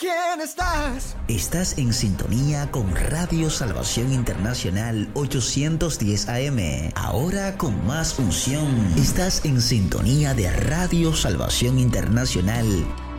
quién estás? Estás en sintonía con Radio Salvación Internacional 810 AM. Ahora con más unción. Estás en sintonía de Radio Salvación Internacional